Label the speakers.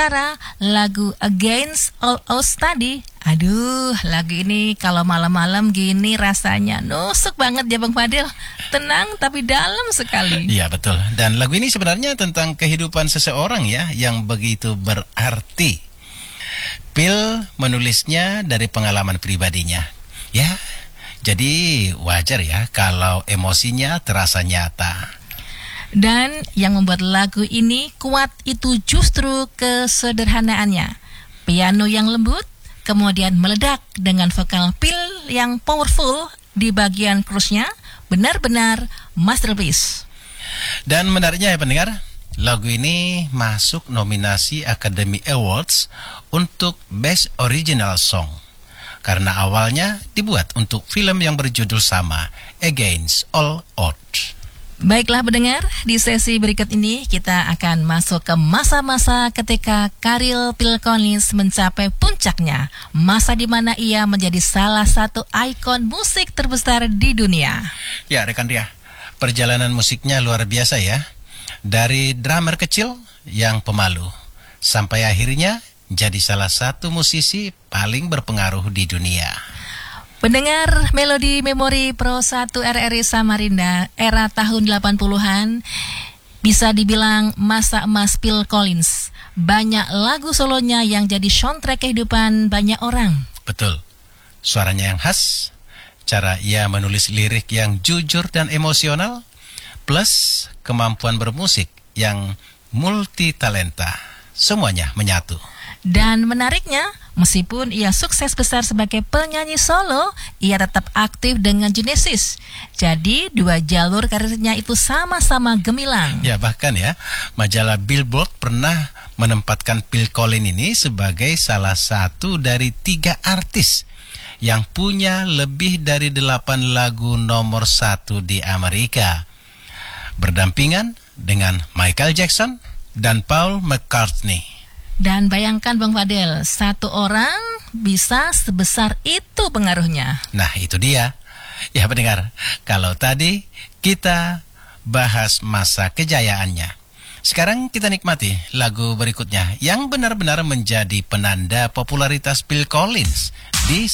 Speaker 1: sementara lagu Against All Odds tadi, aduh, lagu ini kalau malam-malam gini rasanya nusuk banget ya Bang Fadil. Tenang tapi dalam sekali.
Speaker 2: Iya betul. Dan lagu ini sebenarnya tentang kehidupan seseorang ya, yang begitu berarti. Phil menulisnya dari pengalaman pribadinya. Ya, jadi wajar ya kalau emosinya terasa nyata.
Speaker 1: Dan yang membuat lagu ini kuat itu justru kesederhanaannya. Piano yang lembut, kemudian meledak dengan vokal Phil yang powerful di bagian chorusnya, benar-benar masterpiece.
Speaker 2: Dan menariknya ya pendengar, lagu ini masuk nominasi Academy Awards untuk Best Original Song. Karena awalnya dibuat untuk film yang berjudul sama, Against All Odds.
Speaker 1: Baiklah pendengar, di sesi berikut ini kita akan masuk ke masa-masa ketika karir Phil Collins mencapai puncaknya. Masa di mana ia menjadi salah satu ikon musik terbesar di dunia.
Speaker 2: Ya rekan Ria, perjalanan musiknya luar biasa ya. Dari drummer kecil yang pemalu, sampai akhirnya jadi salah satu musisi paling berpengaruh di dunia.
Speaker 1: Pendengar Melodi Memori Pro 1 RRI Samarinda era tahun 80-an bisa dibilang masa emas Phil Collins. Banyak lagu solonya yang jadi soundtrack kehidupan banyak orang.
Speaker 2: Betul, suaranya yang khas, cara ia menulis lirik yang jujur dan emosional, plus kemampuan bermusik yang multi talenta, semuanya menyatu.
Speaker 1: Dan menariknya, meskipun ia sukses besar sebagai penyanyi solo, ia tetap aktif dengan Genesis. Jadi dua jalur karirnya itu sama-sama gemilang.
Speaker 2: Ya bahkan ya, majalah Billboard pernah menempatkan Phil Collins ini sebagai salah satu dari 3 artis yang punya lebih dari 8 lagu nomor 1 di Amerika, berdampingan dengan Michael Jackson dan Paul McCartney.
Speaker 1: Dan bayangkan Bang Fadil, satu orang bisa sebesar itu pengaruhnya.
Speaker 2: Nah itu dia. Ya pendengar, kalau tadi kita bahas masa kejayaannya, sekarang kita nikmati lagu berikutnya yang benar-benar menjadi penanda popularitas Phil Collins di